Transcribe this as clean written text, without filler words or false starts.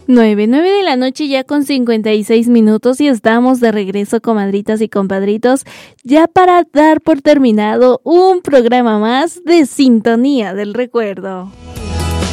9 de la noche ya con 56 minutos y estamos de regreso, comadritas y compadritos, ya para dar por terminado un programa más de Sintonía del Recuerdo.